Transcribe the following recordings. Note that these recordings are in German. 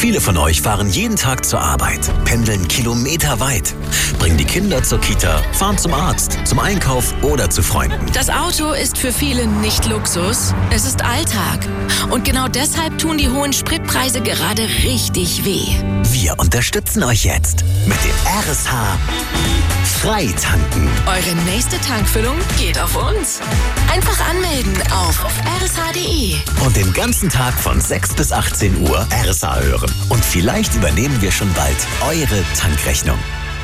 Viele von euch fahren jeden Tag zur Arbeit, pendeln kilometerweit, bringen die Kinder zur Kita, fahren zum Arzt, zum Einkauf oder zu Freunden. Das Auto ist für viele nicht Luxus, es ist Alltag. Und genau deshalb tun die hohen Spritpreise gerade richtig weh. Wir unterstützen euch jetzt mit dem RSH Freitanken. Eure nächste Tankfüllung geht auf uns. Einfach anmelden auf rsh.de. Und den ganzen Tag von 6 bis 18 Uhr RSH hören. Und vielleicht übernehmen wir schon bald eure Tankrechnung.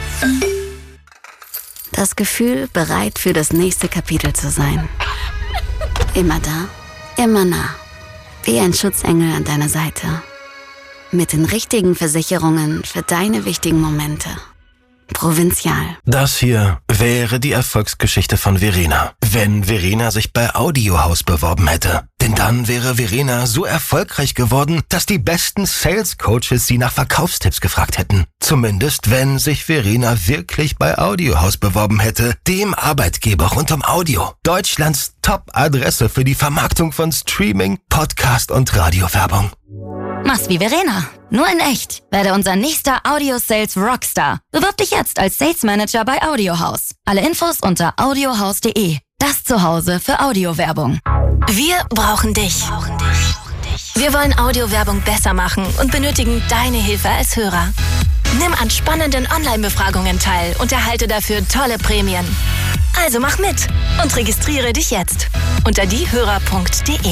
Das Gefühl, bereit für das nächste Kapitel zu sein. Immer da, immer nah. Wie ein Schutzengel an deiner Seite. Mit den richtigen Versicherungen für deine wichtigen Momente. Provinzial. Das hier wäre die Erfolgsgeschichte von Verena. Wenn Verena sich bei Audiohaus beworben hätte. Denn dann wäre Verena so erfolgreich geworden, dass die besten Sales-Coaches sie nach Verkaufstipps gefragt hätten. Zumindest, wenn sich Verena wirklich bei Audiohaus beworben hätte, dem Arbeitgeber rund um Audio. Deutschlands Top-Adresse für die Vermarktung von Streaming, Podcast und Radiowerbung. Mach's wie Verena, nur in echt. Werde unser nächster Audio-Sales Rockstar. Bewirb dich jetzt als Sales Manager bei Audiohaus. Alle Infos unter audiohaus.de. Das Zuhause für Audiowerbung. Wir brauchen dich. Wir wollen Audiowerbung besser machen und benötigen deine Hilfe als Hörer. Nimm an spannenden Online-Befragungen teil und erhalte dafür tolle Prämien. Also mach mit und registriere dich jetzt unter diehörer.de.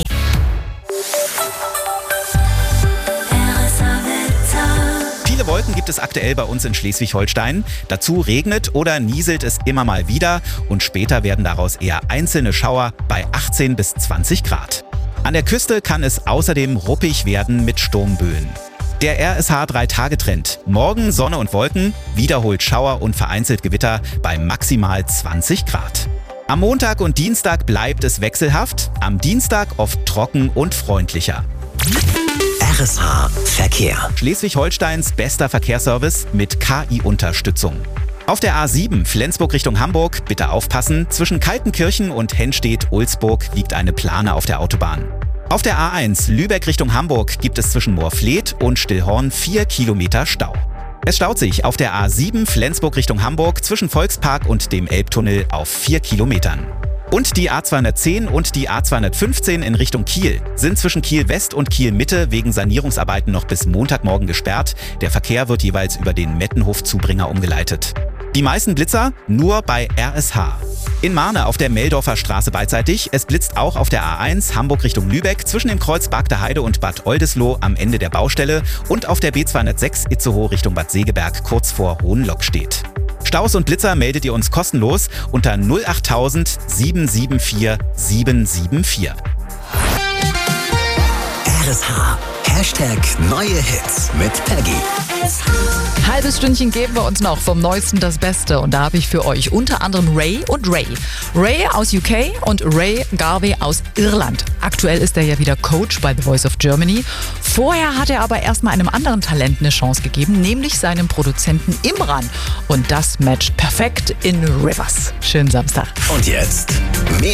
Viele Wolken gibt es aktuell bei uns in Schleswig-Holstein. Dazu regnet oder nieselt es immer mal wieder und später werden daraus eher einzelne Schauer bei 18 bis 20 Grad. An der Küste kann es außerdem ruppig werden mit Sturmböen. Der RSH 3-Tage-Trend. Morgen Sonne und Wolken, wiederholt Schauer und vereinzelt Gewitter bei maximal 20 Grad. Am Montag und Dienstag bleibt es wechselhaft, am Dienstag oft trocken und freundlicher. RSH Verkehr. Schleswig-Holsteins bester Verkehrsservice mit KI-Unterstützung. Auf der A7 Flensburg Richtung Hamburg, bitte aufpassen, zwischen Kaltenkirchen und Hennstedt-Ulzburg liegt eine Plane auf der Autobahn. Auf der A1 Lübeck Richtung Hamburg gibt es zwischen Moorfleet und Stillhorn 4 Kilometer Stau. Es staut sich auf der A7 Flensburg Richtung Hamburg zwischen Volkspark und dem Elbtunnel auf 4 Kilometern. Und die A210 und die A215 in Richtung Kiel sind zwischen Kiel West und Kiel Mitte wegen Sanierungsarbeiten noch bis Montagmorgen gesperrt. Der Verkehr wird jeweils über den Mettenhof-Zubringer umgeleitet. Die meisten Blitzer nur bei RSH. In Marne auf der Meldorfer Straße beidseitig. Es blitzt auch auf der A1 Hamburg Richtung Lübeck zwischen dem Kreuz Bagdeheide und Bad Oldesloe am Ende der Baustelle und auf der B206 Itzehoe Richtung Bad Segeberg kurz vor Hohenlockstedt. Staus und Blitzer meldet ihr uns kostenlos unter 08000 774 774. RSH #neue Hits mit Peggy. Halbes Stündchen geben wir uns noch vom Neuesten das Beste. Und da habe ich für euch unter anderem Ray und Ray. Ray aus UK und Ray Garvey aus Irland. Aktuell ist er ja wieder Coach bei The Voice of Germany. Vorher hat er aber erstmal einem anderen Talent eine Chance gegeben, nämlich seinem Produzenten Imran. Und das matcht perfekt in Rivers. Schönen Samstag. Und jetzt mehr